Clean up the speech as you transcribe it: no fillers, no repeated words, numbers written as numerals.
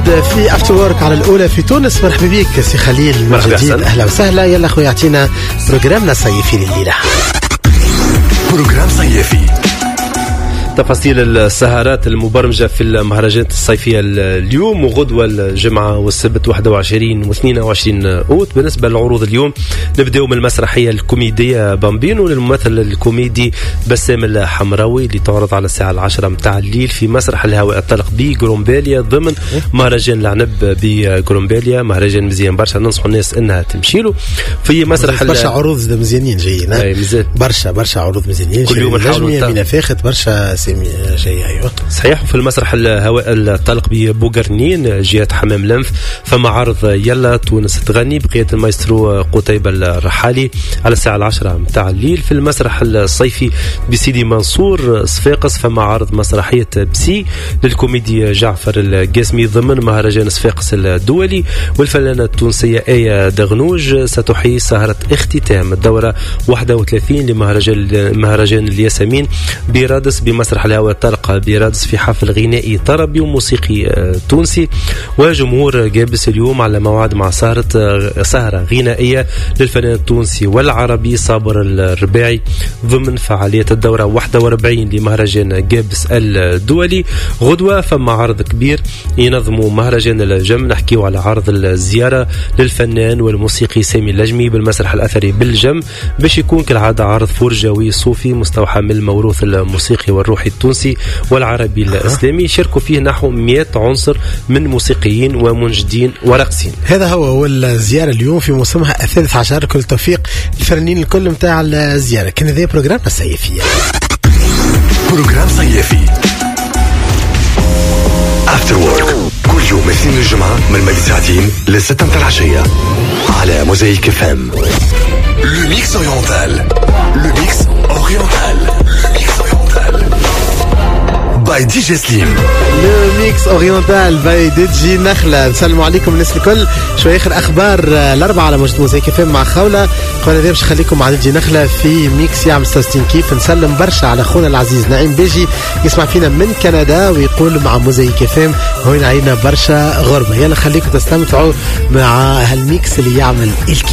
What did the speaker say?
جديد في افتر وورك على الاولى في تونس. مرحبا بك سي خليل من جديد. اهلا وسهلا. يلا خويا اعطينا بروجرامنا الصيفي لليله. بروجرام صيفي، تفاصيل السهرات المبرمجة في المهرجانات الصيفية اليوم وغدوة الجمعة والسبت 21 و 22 أوت. بالنسبة للعروض اليوم نبدأ من المسرحية الكوميدية بامبينو للممثل الكوميدي بسام الحمراوي اللي تعرض على الساعة 10 متاع الليل في مسرح الهواء الطلق بجرومباليا ضمن مهرجان العنب بجرومباليا. مهرجان مزيان برشا، ننصح الناس انها تمشي له. في مسرح برشا عروض مزيانين جايين، برشا عروض مزيانين كل يوم نحاولوا من فاخت برشا جاي. أيوة صحيح. وفي المسرح الهواء الطلق ببوغرنين جهة حمام لنف فما عرض يلا تونس تغني بقيادة المايسترو قتيبة الرحالي على الساعة 10 متاع الليل. في المسرح الصيفي بسيدي منصور صفاقس فما عرض مسرحية بسي للكوميدي جعفر القاسمي ضمن مهرجان صفاقس الدولي. والفنانة التونسية آية دغنوج ستحيي سهرة اختتام الدورة 31 لمهرجان الياسمين برادس بمسرح الهواء الطلق برادس في حفل غنائي طربي وموسيقي تونسي. وجمهور جابس اليوم على موعد مع سهرة غنائية للفنان التونسي والعربي صابر الرباعي ضمن فعالية الدورة 41 لمهرجان جابس الدولي. غدوة فما عرض كبير ينظموا مهرجان الجم، نحكيو على عرض الزيارة للفنان والموسيقي سامي اللجمي بالمسرح الأثري بالجم باش يكون كالعادة عرض فرجوي صوفي مستوحى من الموروث الموسيقي والروحي التونسي والعربي الإسلامي. شاركوا فيه نحو 100 عنصر من موسيقيين ومنجدين ورقصين. هذا هو الزيارة اليوم في موسمها 13. كل توفيق الفنانين الكل متاع الزيارة. كان هذا بروجرام الصيفي. بروجرام صيفي افتر وورك كل يوم اثنين الجمعة من مدى ساعتين ل6 متاع العشية على موزايك اف ام. لو ميكس اورينتال، لو ميكس اورينتال، لو ميكس اورينتال باي دي جي سليم. لو ميكس اورينتال باي دي جي نخلة. نسلم عليكم الناس الكل. شوي اخر اخبار الاربعة على موجة موزايك اف ام مع خولة. قولنا ذا باش نخليكم مع دي جي نخلة في ميكس يعمل 66 كيف. نسلم برشا على خونا العزيز نعيم بيجي يسمع فينا من كندا ويقول مع موزايك اف ام هون علينا برشا غربة. يلا خليكم تستمتعوا مع هالميكس اللي يعمل الكيف.